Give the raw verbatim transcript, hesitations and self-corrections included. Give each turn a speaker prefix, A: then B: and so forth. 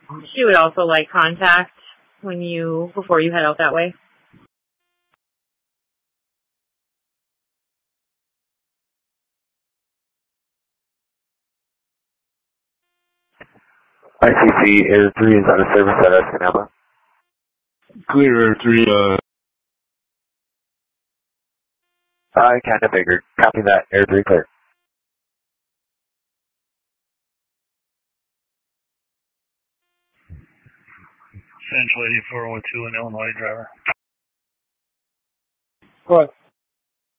A: She would also like contact when you, before you head out that way.
B: I C C, Air three is out of service at Escanaba.
C: Clear Air three, uh...
B: I kinda figured. Copy that, Air three clear.
D: Central eighty-four oh two, an Illinois driver.
C: What?